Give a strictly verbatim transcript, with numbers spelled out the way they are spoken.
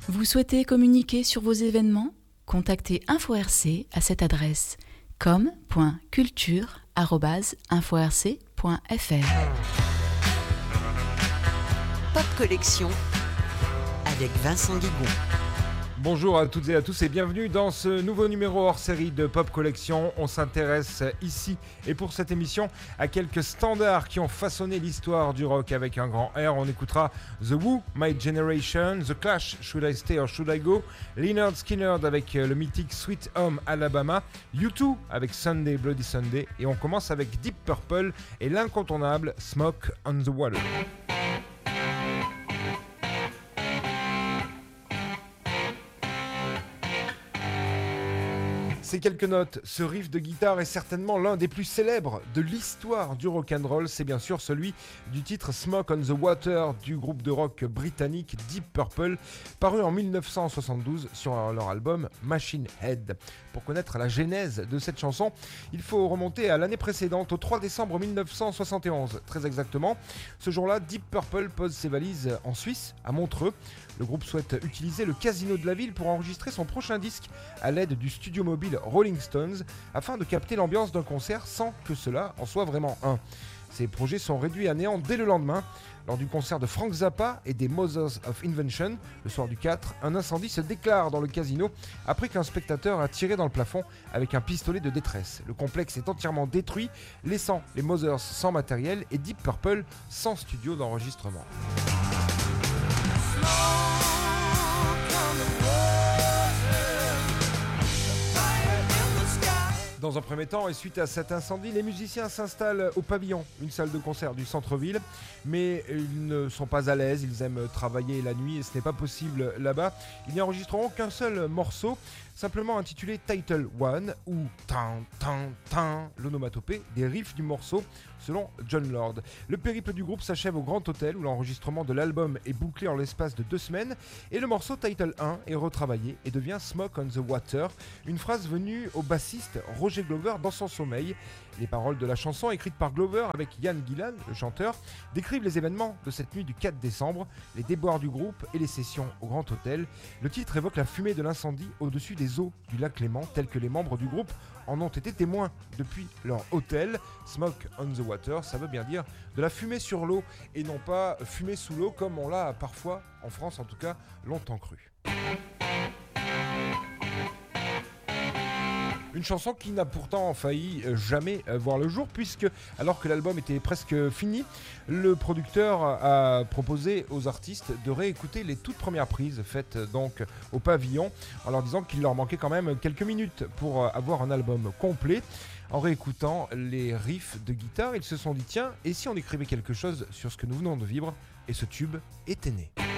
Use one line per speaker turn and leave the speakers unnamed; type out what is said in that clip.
Vous souhaitez communiquer sur vos événements ? Contactez InfoRC à cette adresse com point culture arobase info r c point f r.
Pop Collection avec Vincent Guigon.
Bonjour à toutes et à tous et bienvenue dans ce nouveau numéro hors série de Pop Collection. On s'intéresse ici et pour cette émission à quelques standards qui ont façonné l'histoire du rock avec un grand R. On écoutera The Who, My Generation, The Clash, Should I Stay or Should I Go, Lynyrd Skynyrd avec le mythique Sweet Home Alabama, U deux avec Sunday Bloody Sunday et on commence avec Deep Purple et l'incontournable Smoke on the Water. Ces quelques notes, ce riff de guitare est certainement l'un des plus célèbres de l'histoire du rock'n'roll. C'est bien sûr celui du titre Smoke on the Water du groupe de rock britannique Deep Purple, paru en dix-neuf cent soixante-douze sur leur album Machine Head. Pour connaître la genèse de cette chanson, il faut remonter à l'année précédente, au trois décembre dix-neuf cent soixante et onze. Très exactement, ce jour-là, Deep Purple pose ses valises en Suisse, à Montreux. Le groupe souhaite utiliser le casino de la ville pour enregistrer son prochain disque à l'aide du studio mobile Rolling Stones afin de capter l'ambiance d'un concert sans que cela en soit vraiment un. Ces projets sont réduits à néant dès le lendemain. Lors du concert de Frank Zappa et des Mothers of Invention, le soir du quatre, un incendie se déclare dans le casino après qu'un spectateur a tiré dans le plafond avec un pistolet de détresse. Le complexe est entièrement détruit, laissant les Mothers sans matériel et Deep Purple sans studio d'enregistrement. Dans un premier temps, et suite à cet incendie, les musiciens s'installent au pavillon, une salle de concert du centre-ville, mais ils ne sont pas à l'aise, ils aiment travailler la nuit et ce n'est pas possible là-bas. Ils n'y enregistreront qu'un seul morceau, simplement intitulé Title One, ou Tan Tan Tan, l'onomatopée des riffs du morceau, selon Jon Lord. Le périple du groupe s'achève au Grand Hôtel, où l'enregistrement de l'album est bouclé en l'espace de deux semaines, et le morceau Title un est retravaillé et devient Smoke on the Water, une phrase venue au bassiste Roger Glover dans son sommeil. Les paroles de la chanson, écrites par Glover avec Ian Gillan, le chanteur, décrivent les événements de cette nuit du quatre décembre, les déboires du groupe et les sessions au Grand Hôtel. Le titre évoque la fumée de l'incendie au-dessus des eaux du lac Léman, tels que les membres du groupe en ont été témoins depuis leur hôtel. Smoke on the Water, ça veut bien dire de la fumée sur l'eau et non pas fumée sous l'eau comme on l'a parfois, en France en tout cas, longtemps cru. Une chanson qui n'a pourtant failli jamais voir le jour puisque, alors que l'album était presque fini, le producteur a proposé aux artistes de réécouter les toutes premières prises faites donc au pavillon en leur disant qu'il leur manquait quand même quelques minutes pour avoir un album complet. En réécoutant les riffs de guitare, ils se sont dit tiens, et si on écrivait quelque chose sur ce que nous venons de vivre ? Et ce tube était né.